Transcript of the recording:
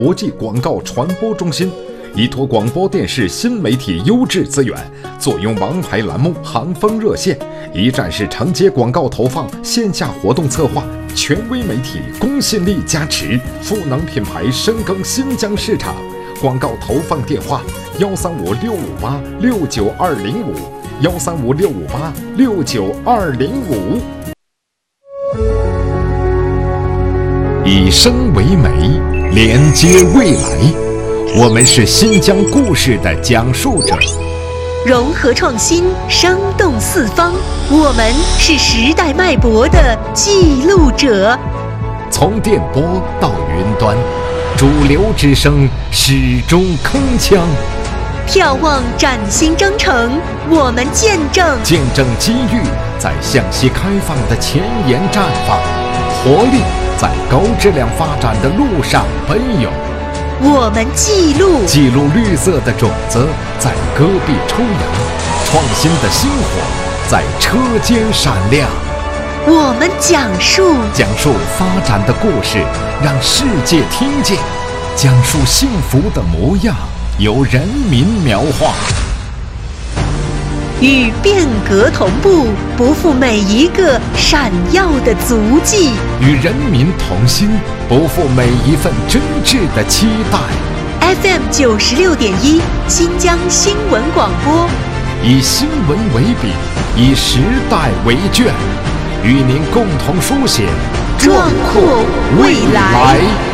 国际广告传播中心，依托广播电视新媒体优质资源，坐拥王牌栏目、行风热线，一站式承接广告投放、线下活动策划，权威媒体公信力加持，赋能品牌深耕新疆市场。广告投放电话：135-658-69205，135-658-69205。以声为媒，连接未来。我们是新疆故事的讲述者， 融合创新，生动四方。我们是时代脉搏的记录者。 从电波到云端，主流之声始终铿锵。 眺望崭新征程，我们见证机遇在向西开放的前沿绽放，活力在高质量发展的路上奔涌。 我们记录绿色的种子在戈壁抽芽，创新的星火在车间闪亮。 我们讲述发展的故事，让世界听见；讲述幸福的模样，由人民描画。 与变革同步，不负每一个闪耀的足迹； 与人民同心，不负每一份真挚的期待。 FM 96.1，新疆新闻广播， 以新闻为笔，以时代为卷，与您共同书写壮阔未来。